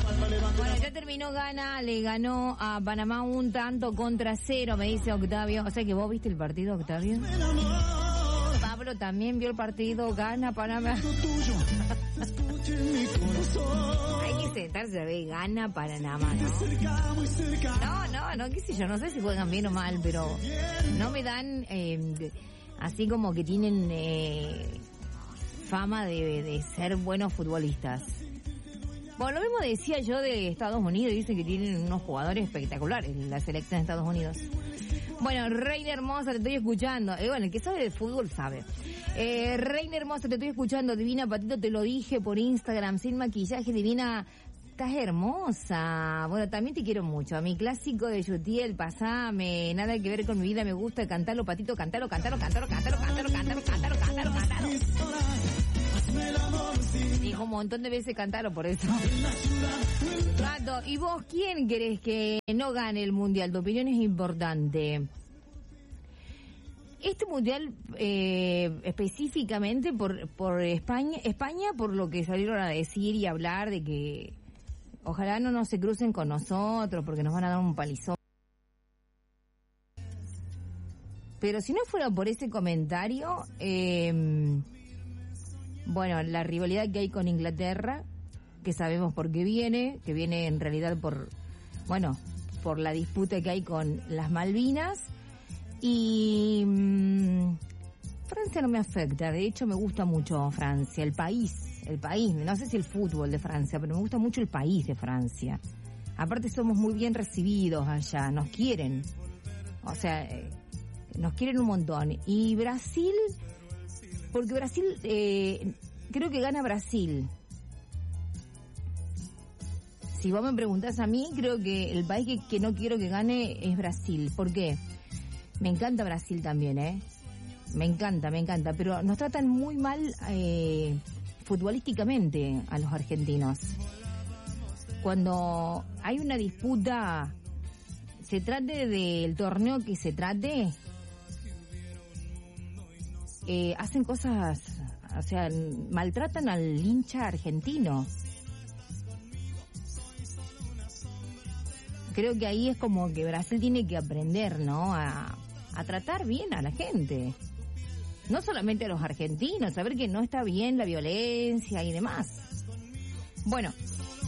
Bueno, ya terminó Ghana, le ganó a Panamá 1-0, me dice Octavio. O sea que vos viste el partido, Octavio. Pablo también vio el partido, Ghana, Panamá. Hay que sentarse a ver, Ghana, Panamá, ¿no? Qué sé yo, no sé si juegan bien o mal, pero no me dan así como que tienen fama de ser buenos futbolistas. Bueno, lo mismo decía yo de Estados Unidos, dicen que tienen unos jugadores espectaculares la selección de Estados Unidos. Bueno, Reina Hermosa, te estoy escuchando. Bueno, el que sabe de fútbol sabe. Reina Hermosa, te estoy escuchando. Divina, Patito, te lo dije por Instagram, sin maquillaje. Divina, estás hermosa. Bueno, también te quiero mucho. A mi clásico de Yutiel, pasame. Nada que ver con mi vida, me gusta cantarlo, Patito, cántalo. Dijo un montón de veces cantarlo, por eso. Gato, ¿y vos quién querés que no gane el mundial? Tu opinión es importante. Este mundial específicamente por España, por lo que salieron a decir y hablar de que ojalá no se crucen con nosotros porque nos van a dar un palizón. Pero si no fuera por ese comentario, bueno, la rivalidad que hay con Inglaterra, que sabemos por qué viene, que viene en realidad por la disputa que hay con las Malvinas. Y Francia no me afecta, de hecho me gusta mucho Francia, el país, no sé si el fútbol de Francia, pero me gusta mucho el país de Francia. Aparte somos muy bien recibidos allá, nos quieren, o sea, nos quieren un montón. Y Brasil, porque Brasil, creo que gana Brasil. Si vos me preguntás a mí, creo que el país que no quiero que gane es Brasil. ¿Por qué? Me encanta Brasil también, me encanta, pero nos tratan muy mal futbolísticamente a los argentinos. Cuando hay una disputa, se trate del torneo que se trate, hacen cosas, o sea, maltratan al hincha argentino. Creo que ahí es como que Brasil tiene que aprender, ¿no? A tratar bien a la gente. No solamente a los argentinos, saber que no está bien la violencia y demás. Bueno,